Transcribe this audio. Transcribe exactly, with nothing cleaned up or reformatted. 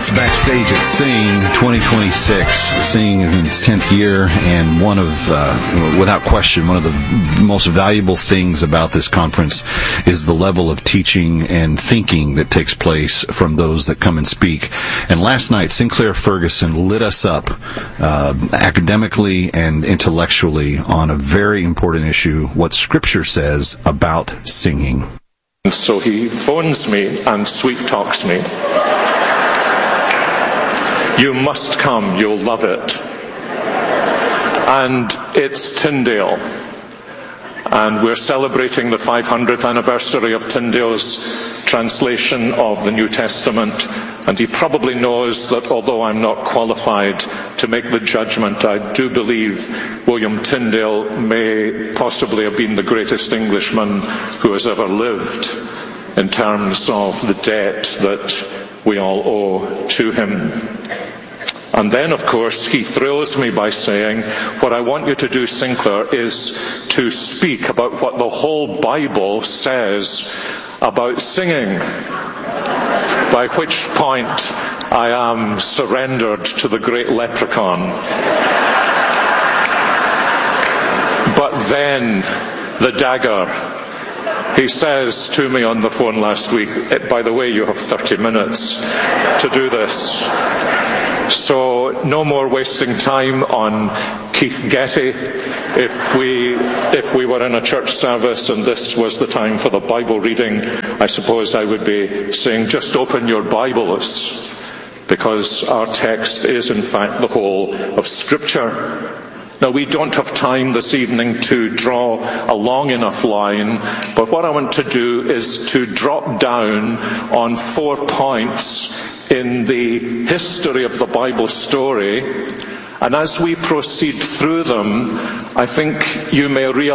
It's backstage at Sing twenty twenty-six. Sing is in its tenth year, and one of, uh, without question, one of the most valuable things about this conference is the level of teaching and thinking that takes place from those that come and speak. And last night, Sinclair Ferguson lit us up uh, academically and intellectually on a very important issue, what Scripture says about singing. And so he phones me and sweet talks me. You must come, you'll love it. And it's Tyndale. And we're celebrating the five hundredth anniversary of Tyndale's translation of the New Testament. And he probably knows that although I'm not qualified to make the judgment, I do believe William Tyndale may possibly have been the greatest Englishman who has ever lived in terms of the debt that we all owe to him. And then, of course, he thrills me by saying, what I want you to do, Sinclair, is to speak about what the whole Bible says about singing. By which point I am surrendered to the great leprechaun. But then, the dagger. He says to me on the phone last week, by the way, you have thirty minutes to do this. So no more wasting time on Keith Getty. If we if we were in a church service and this was the time for the Bible reading, I suppose I would be saying, just open your Bibles, because our text is in fact the whole of Scripture. Now, we don't have time this evening to draw a long enough line, but what I want to do is to drop down on four points in the history of the Bible story, and as we proceed through them, I think you may realize